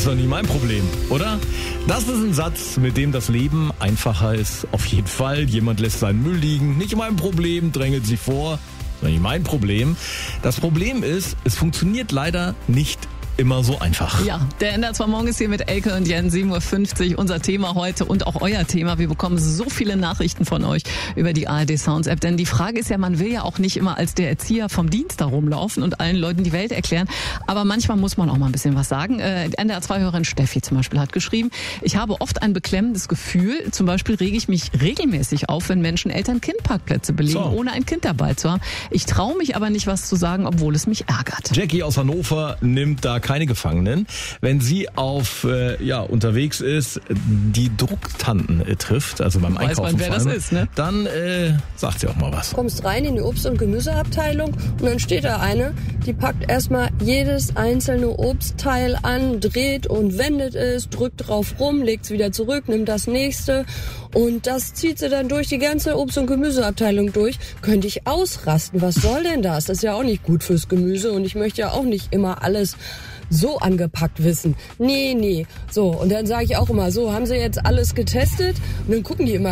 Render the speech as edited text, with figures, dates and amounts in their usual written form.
ist doch nicht mein Problem, oder? Das ist ein Satz, mit dem das Leben einfacher ist. Auf jeden Fall. Jemand lässt seinen Müll liegen. Nicht mein Problem, drängelt sich vor. Das ist nicht mein Problem. Das Problem ist, es funktioniert leider nicht immer so einfach. Ja, der NDR 2 Morgen ist hier mit Elke und Jen, 7.50 Uhr. Unser Thema heute und auch euer Thema. Wir bekommen so viele Nachrichten von euch über die ARD Sounds App. Denn die Frage ist ja, man will ja auch nicht immer als der Erzieher vom Dienst da rumlaufen und allen Leuten die Welt erklären. Aber manchmal muss man auch mal ein bisschen was sagen. NDR 2-Hörerin Steffi zum Beispiel hat geschrieben, ich habe oft ein beklemmendes Gefühl. Zum Beispiel rege ich mich regelmäßig auf, wenn Menschen Eltern-Kind-Parkplätze belegen, ohne ein Kind dabei zu haben. Ich traue mich aber nicht, was zu sagen, obwohl es mich ärgert. Jackie aus Hannover nimmt da keine Gefangenen. Wenn sie unterwegs ist, die Drucktanten trifft, also beim Einkaufen, wer das ist, ne? Dann sagt sie auch mal was. Du kommst rein in die Obst- und Gemüseabteilung und dann steht da eine, die packt erstmal jedes einzelne Obstteil an, dreht und wendet es, drückt drauf rum, legt es wieder zurück, nimmt das nächste und das zieht sie dann durch die ganze Obst- und Gemüseabteilung durch. Könnte ich ausrasten. Was soll denn das? Das ist ja auch nicht gut fürs Gemüse und ich möchte ja auch nicht immer alles so angepackt wissen. Nee. So, und dann sage ich auch immer, so, haben Sie jetzt alles getestet? Und dann gucken die immer